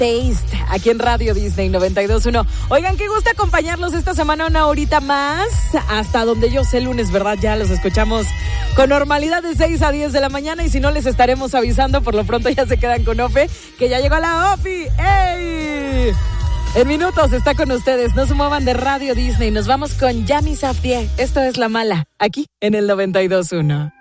Taste, aquí en Radio Disney 92.1. Oigan, qué gusto acompañarlos esta semana una horita más, hasta donde yo sé, lunes, ¿verdad? Ya los escuchamos con normalidad de 6 a 10 de la mañana, y si no, les estaremos avisando. Por lo pronto ya se quedan con Ofe, que ya llegó la Ofi. ¡Ey! En minutos está con ustedes. No se muevan de Radio Disney. Nos vamos con Yami Safdie. Esto es La Mala, aquí en el 92.1.